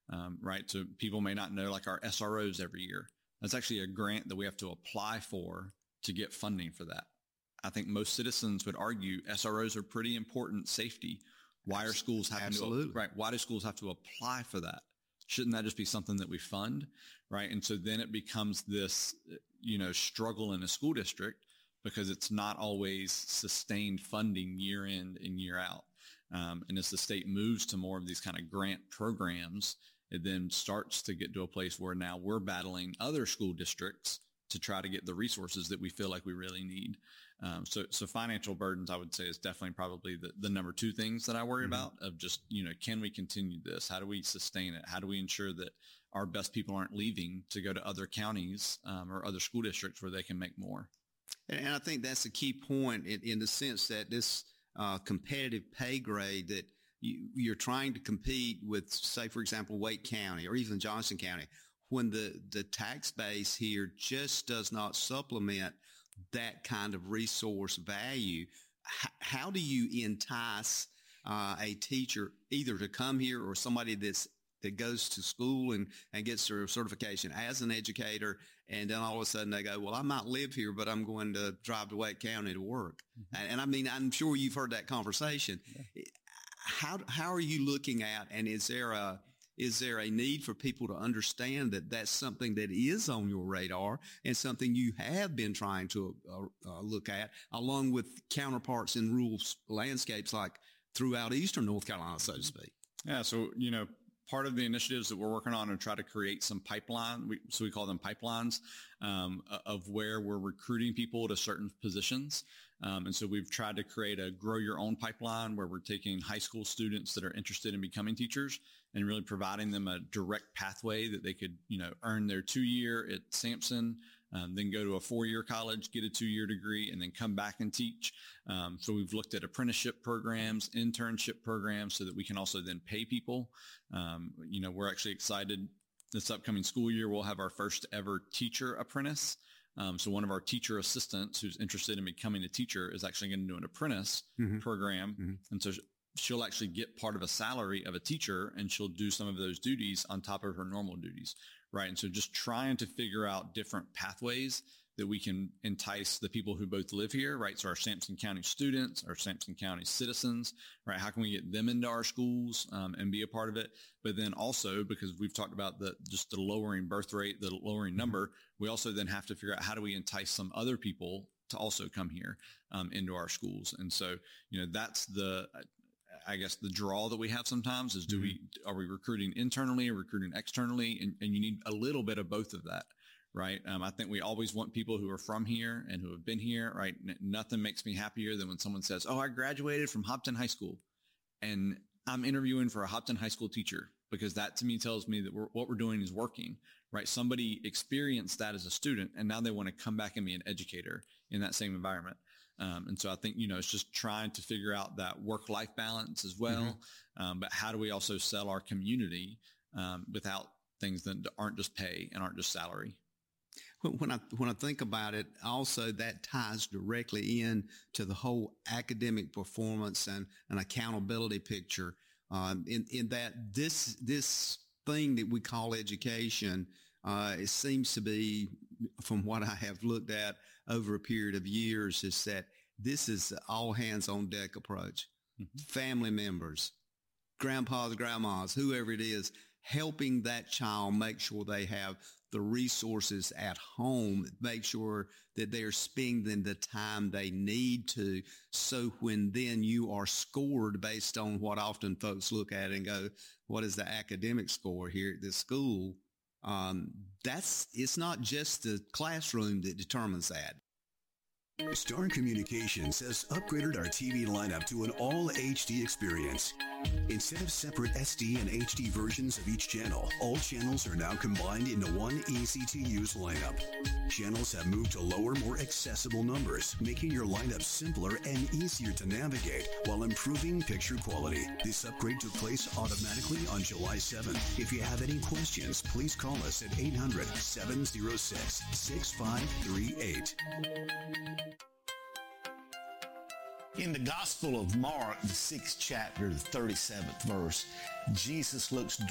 right? So people may not know, like our SROs every year. That's actually a grant that we have to apply for to get funding for that. I think most citizens would argue SROs are pretty important safety. Why are schools having Absolutely. right? Why do schools have to apply for that? Shouldn't that just be something that we fund, right? And so then it becomes this, struggle in a school district because it's not always sustained funding year in and year out. And as the state moves to more of these kind of grant programs, it then starts to get to a place where now we're battling other school districts to try to get the resources that we feel like we really need. So financial burdens, I would say, is definitely probably the number two things that I worry about of just, can we continue this? How do we sustain it? How do we ensure that our best people aren't leaving to go to other counties or other school districts where they can make more? And I think that's a key point in the sense that this competitive pay grade that you're trying to compete with, say, for example, Wake County or even Johnson County, when the tax base here just does not supplement that kind of resource value. How do you entice a teacher either to come here or somebody that goes to school and gets their certification as an educator, and then all of a sudden they go, well, I might live here, but I'm going to drive to Wake County to work. And I mean, I'm sure you've heard that conversation. Yeah. How are you looking at, and is there a need for people to understand that that's something that is on your radar and something you have been trying to look at, along with counterparts in rural landscapes like throughout eastern North Carolina, so to speak? Yeah. So, part of the initiatives that we're working on are try to create some pipeline. So we call them pipelines of where we're recruiting people to certain positions. And so we've tried to create a grow your own pipeline where we're taking high school students that are interested in becoming teachers and really providing them a direct pathway that they could, earn their 2-year at Sampson, then go to a 4-year college, get a 2-year degree, and then come back and teach. So we've looked at apprenticeship programs, internship programs, so that we can also then pay people. We're actually excited. This upcoming school year, we'll have our first ever teacher apprentice. So one of our teacher assistants who's interested in becoming a teacher is actually going to do an apprentice program. And so she'll actually get part of a salary of a teacher, and she'll do some of those duties on top of her normal duties, right? And so just trying to figure out different pathways that we can entice the people who both live here, right? So our Sampson County students, our Sampson County citizens, right? How can we get them into our schools and be a part of it? But then also, because we've talked about the lowering birth rate, the lowering number, we also then have to figure out how do we entice some other people to also come here into our schools. And so, that's I guess the draw that we have sometimes is are we recruiting internally or recruiting externally? And you need a little bit of both of that, right? I think we always want people who are from here and who have been here, right? Nothing makes me happier than when someone says, oh, I graduated from Hopton High School and I'm interviewing for a Hopton High School teacher, because that to me tells me that what we're doing is working, right? Somebody experienced that as a student and now they want to come back and be an educator in that same environment. And so I think, it's just trying to figure out that work-life balance as well. But how do we also sell our community without things that aren't just pay and aren't just salary? When I think about it, also that ties directly in to the whole academic performance and an accountability picture. In that this thing that we call education, it seems to be, from what I have looked at over a period of years, is that this is all hands on deck approach. Family members, grandpas, grandmas, whoever it is, helping that child make sure they have the resources at home, make sure that they're spending the time they need to. So when then you are scored based on what often folks look at and go, what is the academic score here at this school? It's not just the classroom that determines that. Star Communications has upgraded our TV lineup to an all HD experience. Instead of separate SD and HD versions of each channel, all channels are now combined into one easy-to-use lineup. Channels have moved to lower, more accessible numbers, making your lineup simpler and easier to navigate while improving picture quality. This upgrade took place automatically on July 7th. If you have any questions, please call us at 800-706-6538. In the Gospel of Mark, the 6th chapter, the 37th verse, Jesus looks